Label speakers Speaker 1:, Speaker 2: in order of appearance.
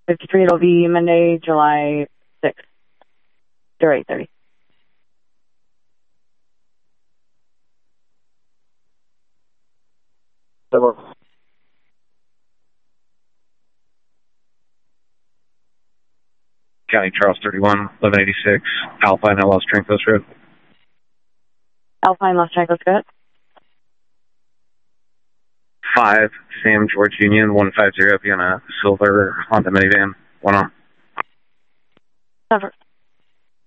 Speaker 1: 53, it'll be Monday, July 6th, or 8:30.
Speaker 2: County Charles 31, 1186, Alpine at Los Trancos Road.
Speaker 1: Alpine, Los Trancos, good.
Speaker 2: 5, Sam George Union, 150, be on a silver Honda minivan, 1 on.
Speaker 1: Cover.